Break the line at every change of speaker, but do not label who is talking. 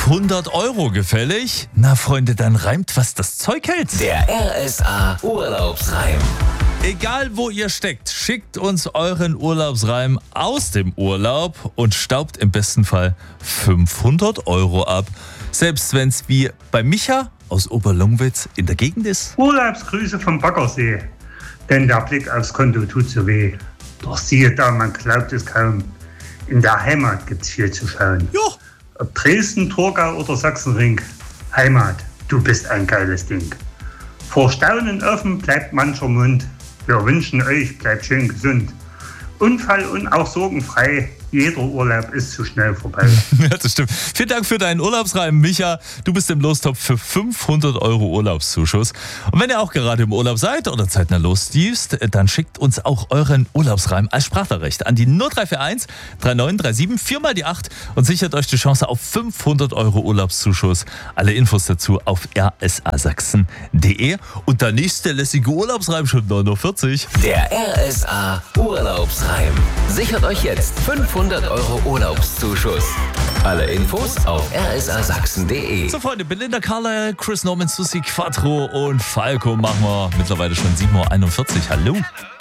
500 € gefällig? Na Freunde, dann reimt, was das Zeug hält.
Der RSA Urlaubsreim.
Egal wo ihr steckt, schickt uns euren Urlaubsreim aus dem Urlaub und staubt im besten Fall 500 € ab. Selbst wenn es wie bei Micha aus Oberlungwitz in der Gegend ist.
Urlaubsgrüße vom Baggersee, denn der Blick aufs Konto tut so weh. Doch siehe da, man glaubt es kaum, in der Heimat gibt's viel zu schauen.
Jo.
Ob Dresden, Torgau oder Sachsenring, Heimat, du bist ein geiles Ding. Vor Staunen offen bleibt mancher Mund. Wir wünschen euch, bleibt schön gesund. Unfall- und auch sorgenfrei. Jeder Urlaub ist zu schnell vorbei.
Ja, das stimmt. Vielen Dank für deinen Urlaubsreim, Micha. Du bist im Lostopf für 500 € Urlaubszuschuss. Und wenn ihr auch gerade im Urlaub seid oder zeitnah losdienst, dann schickt uns auch euren Urlaubsreim als Sprachnachricht an die 0341 3937 4 mal die 8 und sichert euch die Chance auf 500 € Urlaubszuschuss. Alle Infos dazu auf rsasachsen.de. Und der nächste lässige Urlaubsreim schon 9:40 Uhr.
Der RSA Urlaubsreim. Sichert euch jetzt 500 € Urlaubszuschuss. Alle Infos auf rsasachsen.de.
So Freunde, Belinda Carlisle, Chris Norman, Susi Quattro und Falco machen wir mittlerweile schon 7:41 Uhr. Hallo.